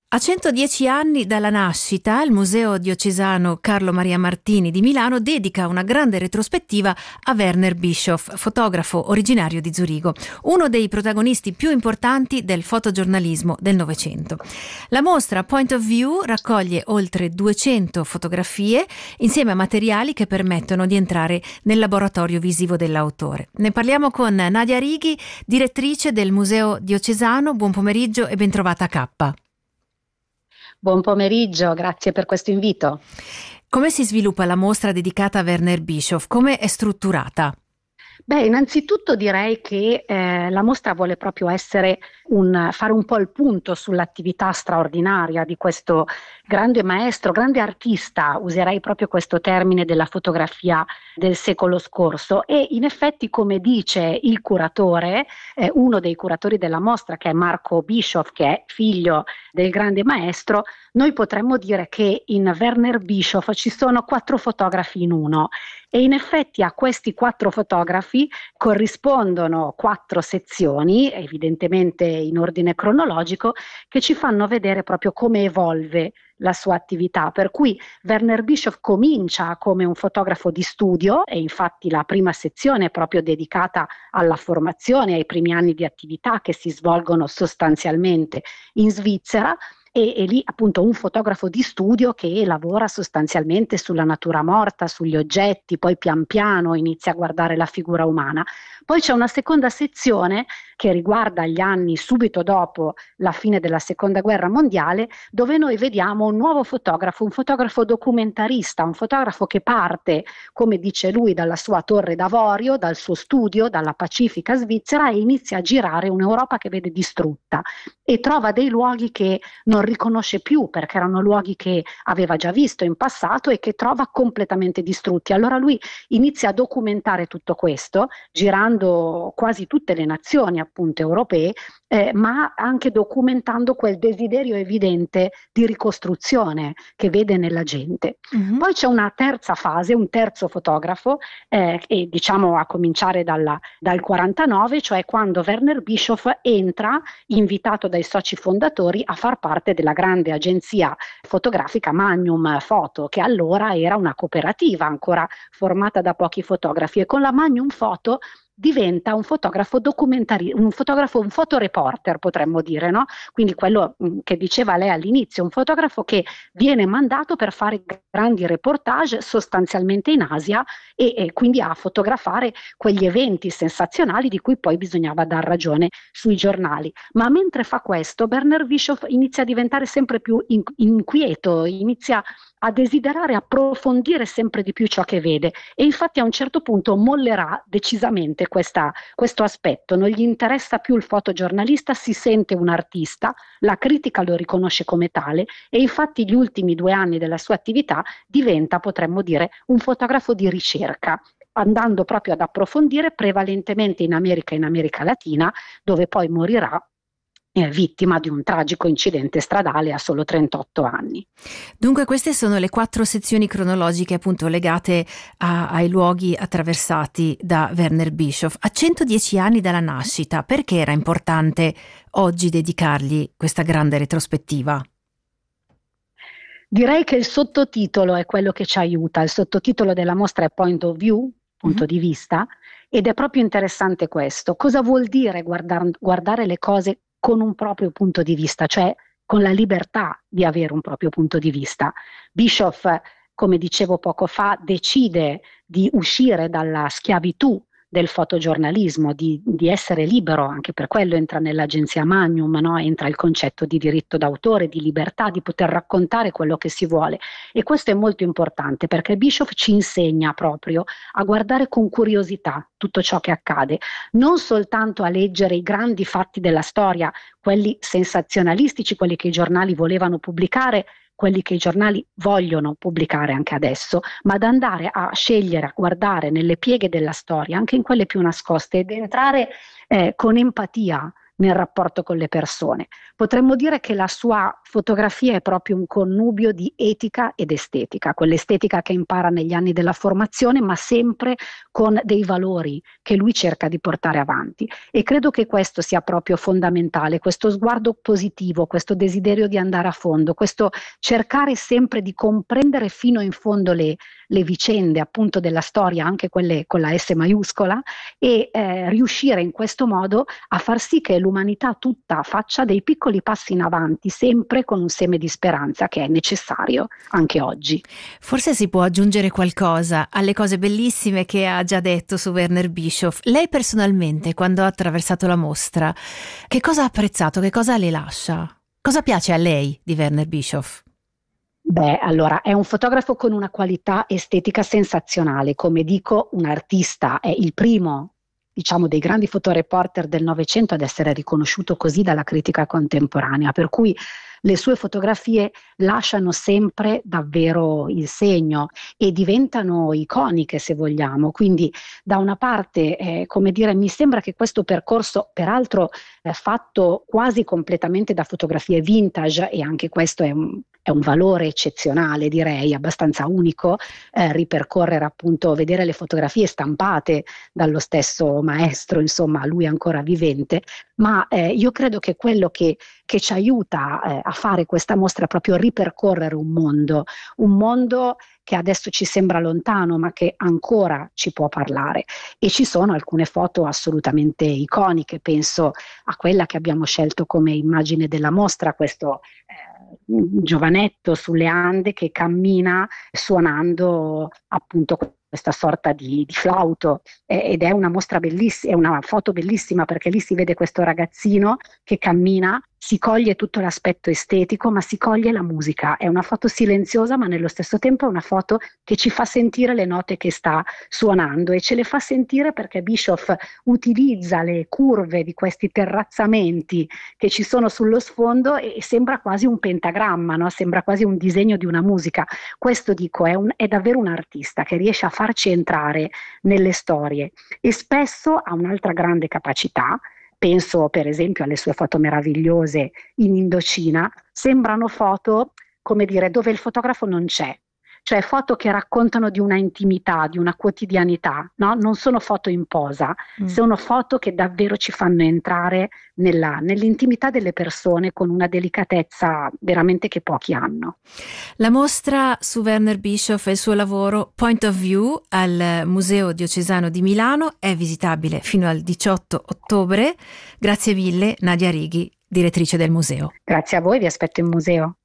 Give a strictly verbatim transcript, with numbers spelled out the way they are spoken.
A centodieci anni dalla nascita, il Museo Diocesano Carlo Maria Martini di Milano dedica una grande retrospettiva a Werner Bischoff, fotografo originario di Zurigo, uno dei protagonisti più importanti del fotogiornalismo del Novecento. La mostra Point of View raccoglie oltre duecento fotografie insieme a materiali che permettono di entrare nel laboratorio visivo dell'autore. Ne parliamo con Nadia Righi, direttrice del Museo Diocesano. Buon pomeriggio e bentrovata a K. Buon pomeriggio, grazie per questo invito. Come si sviluppa la mostra dedicata a Werner Bischoff? Come è strutturata? Beh, innanzitutto direi che eh, la mostra vuole proprio essere un, fare un po' il punto sull'attività straordinaria di questo grande maestro, grande artista, userei proprio questo termine, della fotografia del secolo scorso. E in effetti, come dice il curatore, eh, uno dei curatori della mostra, che è Marco Bischoff, che è figlio del grande maestro, noi potremmo dire che in Werner Bischoff ci sono quattro fotografi in uno. E in effetti a questi quattro fotografi corrispondono quattro sezioni, evidentemente in ordine cronologico, che ci fanno vedere proprio come evolve la sua attività. Per cui Werner Bischoff comincia come un fotografo di studio, e infatti la prima sezione è proprio dedicata alla formazione, ai primi anni di attività che si svolgono sostanzialmente in Svizzera. E, e lì appunto un fotografo di studio che lavora sostanzialmente sulla natura morta, sugli oggetti, poi pian piano inizia a guardare la figura umana. Poi c'è una seconda sezione che riguarda gli anni subito dopo la fine della seconda guerra mondiale, dove noi vediamo un nuovo fotografo, un fotografo documentarista, un fotografo che parte, come dice lui, dalla sua torre d'avorio, dal suo studio, dalla Pacifica Svizzera, e inizia a girare un'Europa che vede distrutta e trova dei luoghi che non riconosce più, perché erano luoghi che aveva già visto in passato e che trova completamente distrutti. Allora lui inizia a documentare tutto questo, girando quasi tutte le nazioni appunto europee, eh, ma anche documentando quel desiderio evidente di ricostruzione che vede nella gente. Mm-hmm. Poi c'è una terza fase, un terzo fotografo, eh, e diciamo a cominciare dalla, dal quarantanove, cioè quando Werner Bischoff entra, invitato dai soci fondatori, a far parte della grande agenzia fotografica Magnum Photo, che allora era una cooperativa ancora formata da pochi fotografi, e con la Magnum Photo diventa un fotografo documentari, un fotografo, un fotoreporter potremmo dire, no? Quindi quello mh, che diceva lei all'inizio, un fotografo che viene mandato per fare grandi reportage sostanzialmente in Asia e, e quindi a fotografare quegli eventi sensazionali di cui poi bisognava dar ragione sui giornali. Ma mentre fa questo, Werner Bischoff inizia a diventare sempre più in, inquieto, inizia a desiderare approfondire sempre di più ciò che vede, e infatti a un certo punto mollerà decisamente questa, questo aspetto. Non gli interessa più il fotogiornalista, si sente un artista, la critica lo riconosce come tale, e infatti gli ultimi due anni della sua attività diventa, potremmo dire, un fotografo di ricerca, andando proprio ad approfondire prevalentemente in America e in America Latina, dove poi morirà Eh, vittima di un tragico incidente stradale a solo trentotto anni. Dunque queste sono le quattro sezioni cronologiche appunto legate a, ai luoghi attraversati da Werner Bischoff. A centodieci anni dalla nascita, perché era importante oggi dedicargli questa grande retrospettiva? Direi che il sottotitolo è quello che ci aiuta. Il sottotitolo della mostra è Point of View, punto mm-hmm. di vista, ed è proprio interessante questo. Cosa vuol dire guardar, guardare le cose con un proprio punto di vista, cioè con la libertà di avere un proprio punto di vista? Bischoff, come dicevo poco fa, decide di uscire dalla schiavitù del fotogiornalismo, di, di essere libero, anche per quello entra nell'agenzia Magnum, no? Entra il concetto di diritto d'autore, di libertà, di poter raccontare quello che si vuole, e questo è molto importante perché Bischoff ci insegna proprio a guardare con curiosità tutto ciò che accade, non soltanto a leggere i grandi fatti della storia, quelli sensazionalistici, quelli che i giornali volevano pubblicare, quelli che i giornali vogliono pubblicare anche adesso, ma ad andare a scegliere, a guardare nelle pieghe della storia, anche in quelle più nascoste, ed entrare eh, con empatia nel rapporto con le persone. Potremmo dire che la sua fotografia è proprio un connubio di etica ed estetica, quell'estetica che impara negli anni della formazione, ma sempre con dei valori che lui cerca di portare avanti. E credo che questo sia proprio fondamentale, questo sguardo positivo, questo desiderio di andare a fondo, questo cercare sempre di comprendere fino in fondo le, le vicende appunto della storia, anche quelle con la S maiuscola, e eh, riuscire in questo modo a far sì che l'umanità tutta faccia dei piccoli passi in avanti, sempre con un seme di speranza che è necessario anche oggi. Forse si può aggiungere qualcosa alle cose bellissime che ha già detto su Werner Bischoff. Lei personalmente, quando ha attraversato la mostra, che cosa ha apprezzato, che cosa le lascia? Cosa piace a lei di Werner Bischoff? Beh, allora, è un fotografo con una qualità estetica sensazionale, come dico, un artista, è il primo, diciamo, dei grandi fotoreporter del Novecento ad essere riconosciuto così dalla critica contemporanea, per cui le sue fotografie lasciano sempre davvero il segno e diventano iconiche, se vogliamo. Quindi da una parte, eh, come dire, mi sembra che questo percorso, peraltro eh, fatto quasi completamente da fotografie vintage, e anche questo è un È un valore eccezionale, direi, abbastanza unico, eh, ripercorrere appunto, vedere le fotografie stampate dallo stesso maestro, insomma, lui ancora vivente, ma eh, io credo che quello che, che ci aiuta eh, a fare questa mostra è proprio ripercorrere un mondo, un mondo che adesso ci sembra lontano, ma che ancora ci può parlare. E ci sono alcune foto assolutamente iconiche, penso a quella che abbiamo scelto come immagine della mostra, questo eh, giovanetto sulle Ande che cammina suonando appunto questa sorta di, di flauto, eh, ed è una mostra bellissima, è una foto bellissima perché lì si vede questo ragazzino che cammina, si coglie tutto l'aspetto estetico, ma si coglie la musica. È una foto silenziosa, ma nello stesso tempo è una foto che ci fa sentire le note che sta suonando, e ce le fa sentire perché Bischoff utilizza le curve di questi terrazzamenti che ci sono sullo sfondo e, e sembra quasi un pentagramma, no? Sembra quasi un disegno di una musica. Questo dico, è, un, è davvero un artista che riesce a farci entrare nelle storie, e spesso ha un'altra grande capacità. Penso per esempio alle sue foto meravigliose in Indocina, sembrano foto, come dire, dove il fotografo non c'è, cioè foto che raccontano di una intimità, di una quotidianità, no? Non sono foto in posa, mm. sono foto che davvero ci fanno entrare nella, nell'intimità delle persone con una delicatezza veramente che pochi hanno. La mostra su Werner Bischoff e il suo lavoro Point of View al Museo Diocesano di Milano è visitabile fino al diciotto ottobre. Grazie mille Nadia Righi, direttrice del museo. Grazie a voi, vi aspetto in museo.